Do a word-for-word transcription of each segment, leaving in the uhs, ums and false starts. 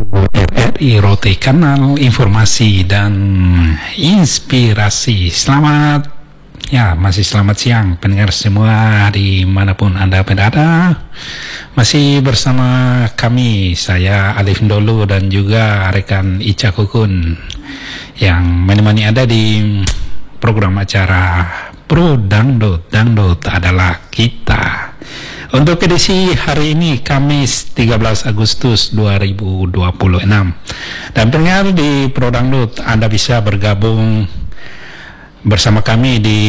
R R I Rote, kanal informasi dan inspirasi. Selamat, ya masih selamat siang pendengar semua dimanapun Anda berada. Masih bersama kami, saya Alif Ndolo dan juga rekan Ica Kukun yang menemani Anda di program acara Pro Dangdut. Dangdut adalah kita. Untuk edisi hari ini Kamis tiga belas Agustus dua ribu dua puluh enam. Dan pendengar di Pro Dangdut, Anda bisa bergabung bersama kami di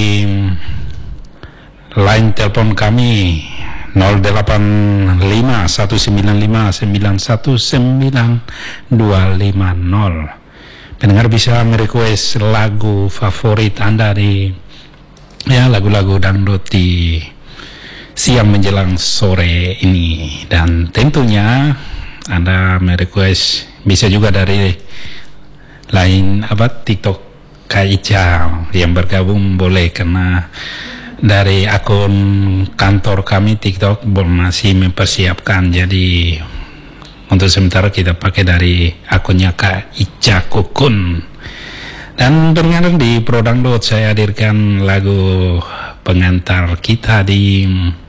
line telepon kami nol delapan lima satu sembilan lima sembilan satu sembilan dua lima nol. Pendengar bisa merequest lagu favorit Anda di ya lagu-lagu dangdut di siang menjelang sore ini, dan tentunya Anda merequest bisa juga dari lain apa TikTok Kak Ica yang bergabung boleh, karena dari akun kantor kami TikTok masih mempersiapkan, jadi untuk sementara kita pakai dari akunnya Kak Ica Kukun. Dan berkenaan di Pro Dangdut, saya hadirkan lagu pengantar kita di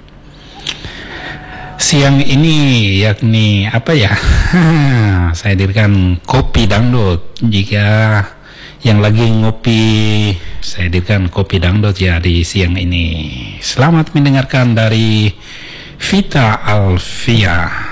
siang ini, yakni apa ya? Saya hadirkan kopi dangdut. Jika yang lagi ngopi, saya hadirkan kopi dangdut ya di siang ini. Selamat mendengarkan dari Vita Alfia.